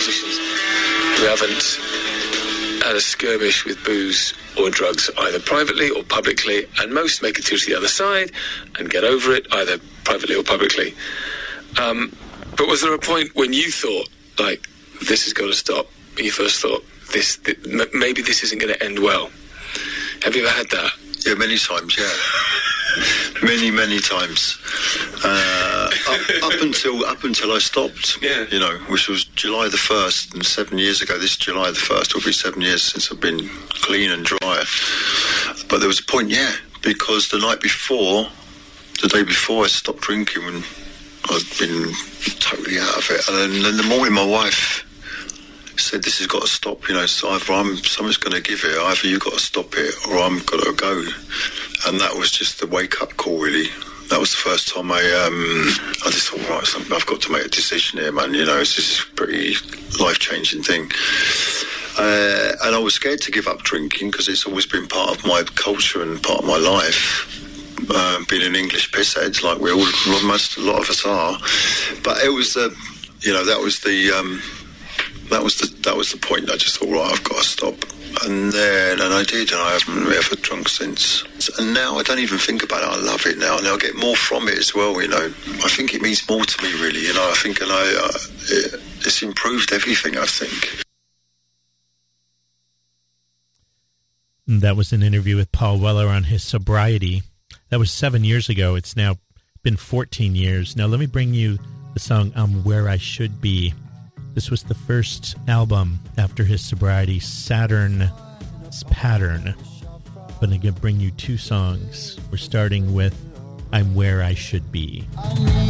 musicians who haven't had a skirmish with booze or drugs, either privately or publicly, and most make it through to the other side and get over it, either privately or publicly. But was there a point when you thought, like, this has got to stop? When you first thought, maybe this isn't going to end well? Have you ever had that? Yeah, many times, yeah. Many times. Up until I stopped, you know, which was July the 1st, and 7 years ago, this July the 1st, will be 7 years since I've been clean and dry. But there was a point, because the day before I stopped drinking, when I'd been totally out of it, and then in the morning my wife said, this has got to stop, you know, so either someone's going to give it, either you've got to stop it, or I'm got to go. And that was just the wake-up call, really. That was the first time I just thought, right, I've got to make a decision here, man, you know, it's just a pretty life-changing thing. And I was scared to give up drinking, because it's always been part of my culture and part of my life. Being an English pisshead, like a lot of us are. But it was, you know, that was the point. I just thought, right, I've got to stop. And I did, and I haven't ever drunk since. And now I don't even think about it. I love it now, and I get more from it as well, you know. I think it means more to me, really, you know. I think, it's improved everything, I think. That was an interview with Paul Weller on his sobriety. That was 7 years ago. It's now been 14 years. Now let me bring you the song I'm Where I Should Be. This was the first album after his sobriety, Saturn's Pattern. I'm going to bring you two songs. We're starting with I'm Where I Should Be.